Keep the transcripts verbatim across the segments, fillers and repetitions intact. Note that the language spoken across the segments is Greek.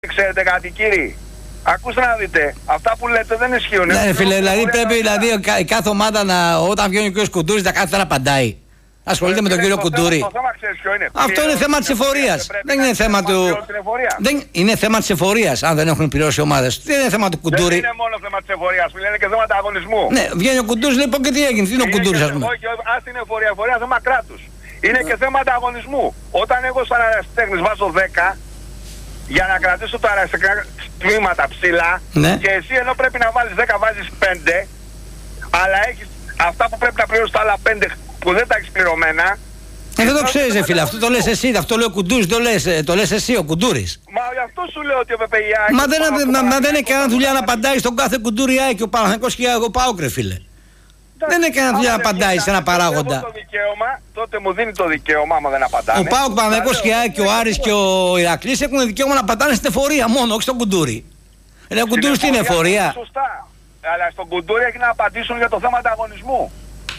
Ξέρετε κάτι κύριοι, ακούστε να δείτε, αυτά που λέτε δεν ισχύουν. Ναι φίλε, δηλαδή πρέπει δηλαδή, η κάθε ομάδα να, όταν βγαίνει ο κ. Κουντούρης να κάθεται να απαντάει. Ασχολείται με τον κύριο Κουντούρη. Το θέμα ξέρεις ποιο είναι. Αυτό είναι θέμα της εφορίας. Δεν είναι θέμα του. Δεν είναι θέμα της εφορίας, αν δεν έχουν πληρώσει οι ομάδες. Δεν είναι θέμα του Κουντούρη. Δεν είναι μόνο θέμα της εφορίας, είναι και θέμα αγωνισμού. Ναι, βγαίνει ο Κουντούρης, λέει πω και τι έγινε. Τι είναι ο Κουντούρης, ας πούμε. Όχι, ας την εφορία, εφορία θέμα κράτους. Είναι και θέμα αγωνισμού. Όταν εγώ σαν αεραστέχνης βάζω δέκα για να κρατήσω τα αεραστικά τμήματα ψηλά, ναι. Και εσύ ενώ πρέπει να βάλεις δέκα βάζεις πέντε, αλλά έχεις αυτά που πρέπει να πληρώσεις τα άλλα πέντε που δεν τα έχεις πληρωμένα. Ε, δεν το ξέρεις ρε φίλε, αυτό το λες εσύ, αυτό λέει ο Κουντούρης, το λες, το λες εσύ ο Κουντούρης. Μα γι' αυτό σου λέω ότι ο ΠΠΙΑ... Μα δεν, μα, μα δεν είναι κανένα δουλειά να απαντάει στον κάθε Κουντούρη και ο Παναθηναϊκός και ο ΠΑΟΚ ρε φίλε. Δεν είναι κανένα δουλειά να απαντάει σε ένα παράγοντα. Το δικαίωμα, τότε μου δίνει το δικαίωμα, άμα δεν απαντάνε. Ο ΠΑΟΚ, Παναθηναϊκός και ο Άρης και ο Ηρακλής έχουν δικαίωμα να απαντάνε στην εφορία μόνο, όχι στον Κουντούρη. Ρε ο Κουντούρης τι είναι εφορία. Σωστά. Αλλά στον Κουντούρη έχει να απαντήσουν για το θέμα ανταγωνισμού.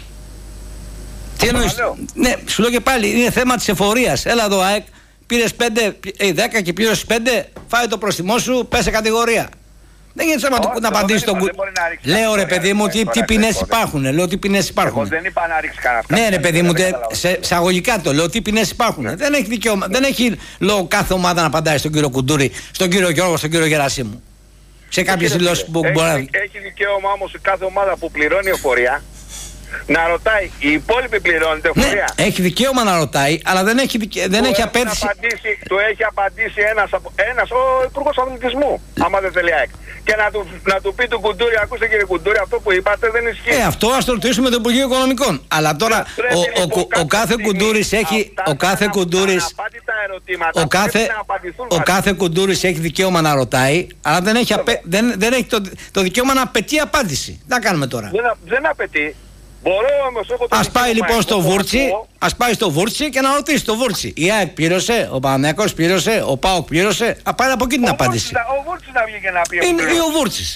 Τι εννοείς? Ναι, σου λέω και πάλι, είναι θέμα της εφορίας. Έλα εδώ ΑΕΚ, πήρες πέντε, δέκα και πλήρωσες πέντε, φάει το προστιμό σου, πέσε κατηγορία. Δεν γίνεται θέμα να απαντήσει στον Κουντούρη. Λέω ρε παιδί μου τι ποινές υπάρχουν. Λέω τι ποινές υπάρχουν. Εγώ δεν είπα να ρίξει κανένα. Ναι, ρε παιδί μου, σε αγωγικά το λέω τι ποινές υπάρχουν. Δεν έχει δικαίωμα. Δεν έχει λόγο κάθε ομάδα να απαντάει στον κύριο Κουντούρη, στον κύριο Γιώργο, στον κύριο Γερασίμου. Σε κάποιες δηλώσεις που μπορεί να. Έχει δικαίωμα όμως κάθε ομάδα που πληρώνει εφορία να ρωτάει, η υπόλοιπη πληρώνεται εφορία. Ναι, έχει δικαίωμα να ρωτάει, αλλά δεν έχει, δικαι... δεν έχει απέτηση. Του έχει απαντήσει ένας, ένας ο Υπουργός Αθλητισμού, άμα δεν θέλει ΑΕΚ. Και να του, να του πει του Κουντούρη, ακούστε κύριε Κουντούρη, αυτό που είπατε δεν ισχύει. Ε, αυτό ας το ρωτήσουμε το Υπουργείο Οικονομικών. Αλλά τώρα ο, ο, ο, ο κάθε Κουντούρης έχει. Ο κάθε Κουντούρης. Ο κάθε, ο κάθε Κουντούρης έχει δικαίωμα να ρωτάει, αλλά δεν έχει, απε, δεν, δεν έχει το, το δικαίωμα να απαιτεί απάντηση. Τι να κάνουμε τώρα. Δεν, δεν απαιτεί. Μπορώ όμως, έχω το ας πάει λοιπόν στο Βούρτσι, ας πάει στο Βούρτσι και να ρωτήσει το Βούρτσι. Η ΑΕΚ πλήρωσε, ο Παναθηναϊκός πλήρωσε, ο ΠΑΟΚ πλήρωσε. Α, πάρει από εκεί την απάντηση. Ο Βούρτσις να βγει και να πει. Είναι ή ο Βούρτσις.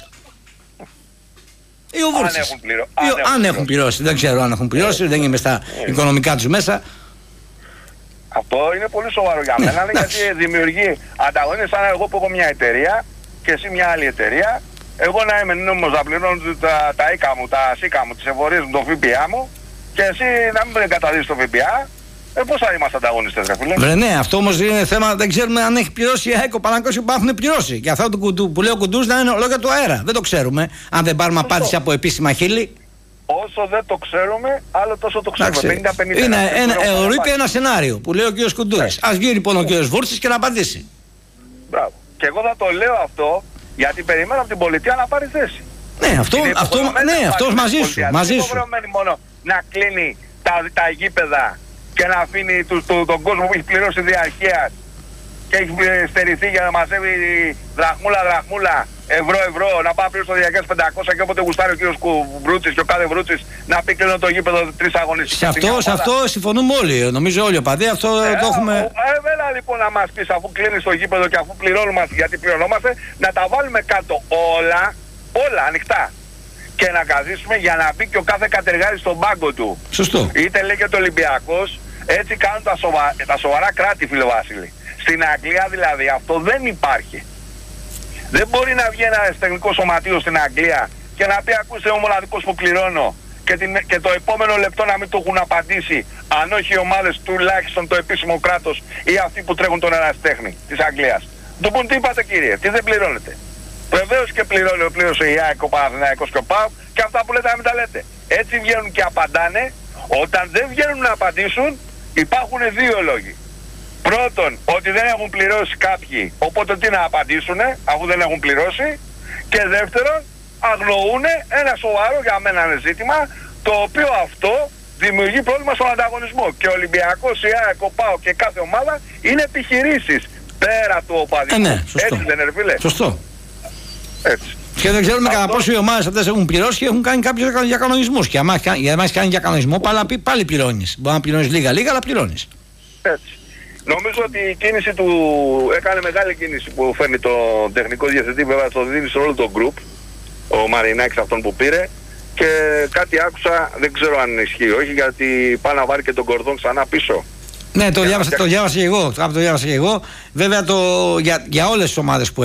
Ή ο Βούρτσις. Αν έχουν, πληρω... αν έχουν, αν έχουν πληρώσει. Δεν ξέρω αν έχουν πληρώσει, δεν είμαι στα οικονομικά τους μέσα. Αυτό είναι πολύ σοβαρό για μένα, γιατί δημιουργεί ανταγωνίες. Σαν εγώ που έχω μια εταιρεία και εσύ μια άλλη εταιρεία. Εγώ να είμαι νόμιμος να πληρώνω τα, τα ίκα μου, τα σίκα μου, τις εφορίες μου, το ΦΠΑ μου και εσύ να μην πρέπει καταδείξεις το ΦΠΑ, ε, πώς θα είμαστε ανταγωνιστές, ρε φίλε. Βρε, ναι, αυτό όμως είναι θέμα, δεν ξέρουμε αν έχει πληρώσει η ΑΕΚ, ο Παναθηναϊκός που έχουν πληρώσει. Και αυτό που, που λέει ο Κουντούρης να είναι λόγια του αέρα. Δεν το ξέρουμε, αν δεν πάρουμε Σωστό. απάντηση από επίσημα χείλη. Όσο δεν το ξέρουμε, άλλο τόσο το ξέρουμε. πενήντα πενήντα. Είναι ένα, εωρείται ένα σενάριο που λέει ο κ. Κουντούρης. Ας βγει λοιπόν ο κ. Βούρτσις και να απαντήσει. Μπράβο. Και εγώ θα το λέω αυτό. Γιατί περιμένω από την πολιτεία να πάρει θέση. Ναι, αυτό, αυτό, ναι, αυτός μαζί σου. Μαζί δεν σου. είναι μόνο να κλείνει τα, τα γήπεδα και να αφήνει του, του, τον κόσμο που έχει πληρώσει διαρκείας και έχει στερηθεί για να μαζεύει δραχμούλα, δραχμούλα, ευρώ, ευρώ, να πάει πλήρω στο διαρκείας πεντακόσια και όποτε γουστάρει ο κύριος Βρούτσης και ο κάθε Βρούτσης να πει κλείνω το γήπεδο τρεις αγωνιστικές. Σε αυτό, σε αυτό συμφωνούμε όλοι. Νομίζω όλοι οι οπαδοί αυτό ε, το έχουμε. Ε, βέβαια λοιπόν να μας πεις αφού κλείνει το γήπεδο και αφού πληρώνουμε γιατί πληρωνόμαστε να τα βάλουμε κάτω όλα, όλα ανοιχτά. Και να καθίσουμε για να μπει και ο κάθε κατεργάρης στον πάγκο του. Σωστό. Είτε λέει και το Ολυμπιακός, έτσι κάνουν τα, σοβα... τα σοβαρά κράτη, φίλε Βασίλη. Στην Αγγλία δηλαδή αυτό δεν υπάρχει. Δεν μπορεί να βγει ένα τεχνικό σωματείο στην Αγγλία και να πει ακούστε ο μοναδικός που πληρώνω και, την... και το επόμενο λεπτό να μην το έχουν απαντήσει, αν όχι οι ομάδες τουλάχιστον το επίσημο κράτος ή αυτοί που τρέχουν τον ερασιτέχνη της Αγγλίας. Του πούν τι είπατε κύριε, τι δεν πληρώνετε. Βεβαίως και πληρώνει, πλήρωσε η ΑΕΚ, ο Παναθηναϊκός και ο ΠΑΟΚ και αυτά που λέτε να μην τα λέτε. Έτσι βγαίνουν και απαντάνε. Όταν δεν βγαίνουν να απαντήσουν υπάρχουν δύο λόγοι. Πρώτον, ότι δεν έχουν πληρώσει κάποιοι, οπότε τι να απαντήσουνε αφού δεν έχουν πληρώσει. Και δεύτερον, αγνοούν ένα σοβαρό για μένα ζήτημα, το οποίο αυτό δημιουργεί πρόβλημα στον ανταγωνισμό. Και ο Ολυμπιακός, η ΑΕΚ, ο ΠΑΟΚ και κάθε ομάδα είναι επιχειρήσεις πέρα του οπαδισμού. Ε, ναι, σωστό. Έτσι δεν είναι, φίλε. Σωστό. Έτσι. Και δεν ξέρουμε κατά πόσο οι ομάδες αυτές έχουν πληρώσει και έχουν κάνει κάποιους διακανονισμούς. Και αν έχεις κάνει διακανονισμό, πάλι, πάλι πληρώνεις. Μπορεί να πληρώνεις λίγα-λίγα, αλλά πληρώνεις. Έτσι. Νομίζω ότι η κίνηση του έκανε μεγάλη κίνηση που φέρνει το τεχνικό διευθυντή, βέβαια το δίνει σε όλο το group, ο Μαρινάκης αυτόν που πήρε. Και κάτι άκουσα, δεν ξέρω αν ισχύει όχι, γιατί πάει να βάλει και τον Κορδόν ξανά πίσω. Ναι, το διάβασα, το διάβασα και εγώ. Το διάβασα και εγώ. Βέβαια το, για, για όλες τις ομάδες που